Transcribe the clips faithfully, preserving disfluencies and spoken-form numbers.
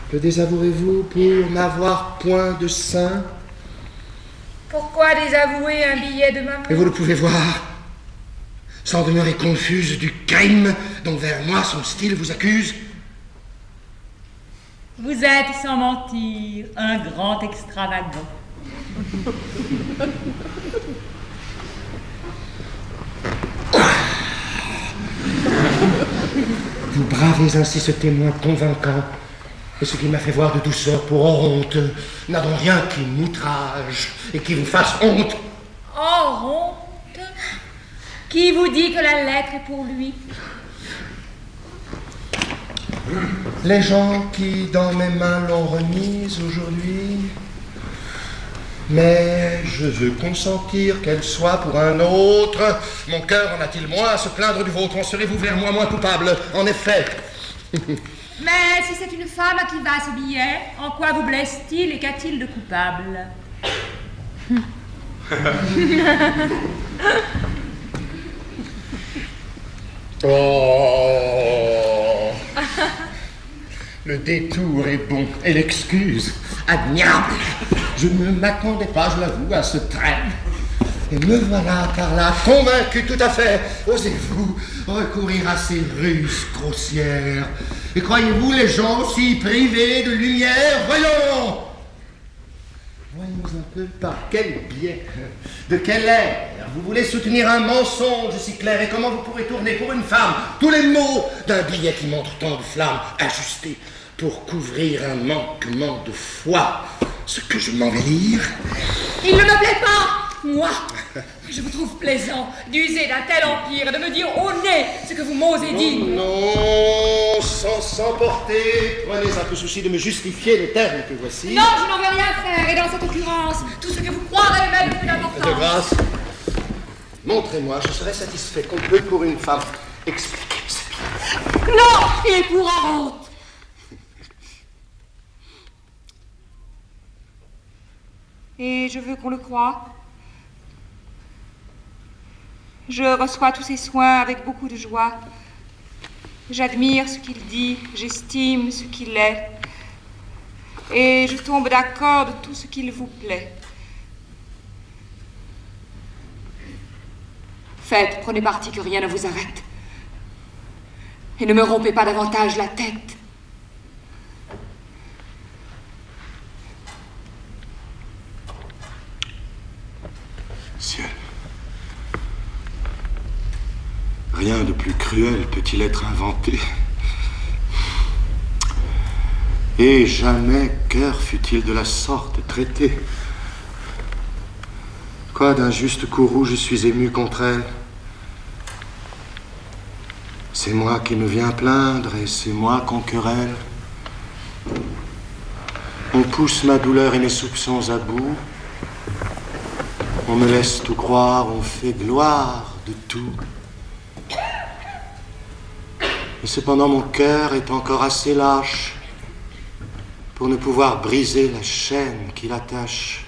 Le désavouerez-vous pour n'avoir point de sein? Pourquoi désavouer un billet de maman? Et vous le pouvez voir, sans demeurer confuse du crime dont vers moi son style vous accuse. Vous êtes, sans mentir, un grand extravagant. Vous bravez ainsi ce témoin convaincant, et ce qui m'a fait voir de douceur pour honte n'a donc rien qui m'outrage et qui vous fasse honte. Oh, honte? Qui vous dit que la lettre est pour lui? Les gens qui, dans mes mains, l'ont remise aujourd'hui. Mais je veux consentir qu'elle soit pour un autre. Mon cœur en a-t-il moins à se plaindre du vôtre? En serez-vous vers moi moins coupable? En effet. Mais si c'est une femme à qui va ce billet, en quoi vous blesse-t-il et qu'a-t-il de coupable? Oh, le détour est bon et l'excuse admirable. Je ne m'attendais pas, je l'avoue, à ce trait. Et me voilà, Carla, convaincu tout à fait. Osez-vous recourir à ces ruses grossières? Et croyez-vous les gens aussi privés de lumière? Voyons! Voyons un peu par quel biais, de quel air vous voulez soutenir un mensonge si clair, et comment vous pourrez tourner pour une femme tous les mots d'un billet qui montre tant de flammes ajustées pour couvrir un manquement de foi. Ce que je m'en vais lire. Il ne me plaît pas, moi. Je vous trouve plaisant d'user d'un tel empire et de me dire au nez ce que vous m'osez dire. Non, sans s'emporter, prenez un peu souci de me justifier les termes que voici. Non, je n'en veux rien faire, et dans cette occurrence, tout ce que vous croirez même plus d'importance. De grâce, montrez-moi, je serai satisfait qu'on peut pour une femme expliquer ce billet. Non, il est pour honte. Et je veux qu'on le croie. Je reçois tous ces soins avec beaucoup de joie. J'admire ce qu'il dit, j'estime ce qu'il est. Et je tombe d'accord de tout ce qu'il vous plaît. Faites, prenez parti que rien ne vous arrête. Et ne me rompez pas davantage la tête. Ciel. Rien de plus cruel peut-il être inventé. Et jamais cœur fut-il de la sorte traité. Quoi d'un juste courroux je suis ému contre elle. C'est moi qui me viens plaindre et c'est moi qu'on querelle. On pousse ma douleur et mes soupçons à bout. On me laisse tout croire, on fait gloire de tout. Et cependant mon cœur est encore assez lâche pour ne pouvoir briser la chaîne qui l'attache.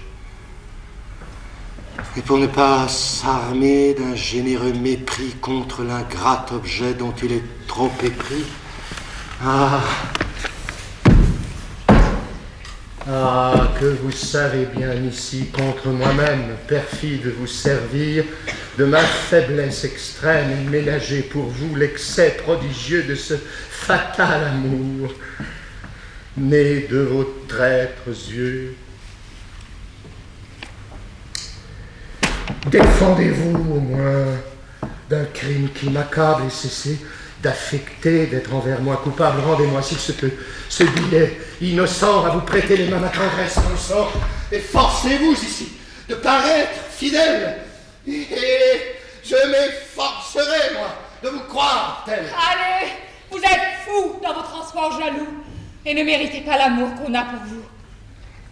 Et pour ne pas s'armer d'un généreux mépris contre l'ingrat objet dont il est trop épris. Ah! Ah, que vous savez bien ici, contre moi-même, perfide, vous servir de ma faiblesse extrême et ménager pour vous l'excès prodigieux de ce fatal amour, né de vos traîtres yeux. Défendez-vous au moins d'un crime qui m'accable et cessez d'affecter d'être envers moi coupable. Rendez-moi s'il se peut ce billet innocent à vous prêter les mains ma tendresse consort et forcez-vous ici de paraître fidèle et je m'efforcerai moi de vous croire tel. Allez, vous êtes fou dans votre transport jaloux et ne méritez pas l'amour qu'on a pour vous.